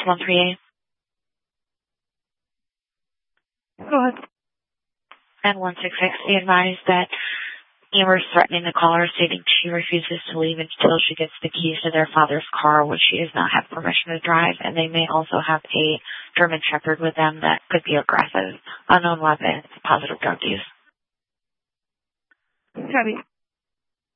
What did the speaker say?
138. Go ahead. And 166, be advised that Amber's threatening the caller, stating she refuses to leave until she gets the keys to their father's car, which she does not have permission to drive, and they may also have a German Shepherd with them that could be aggressive. Unknown weapons, positive drug use. Copy.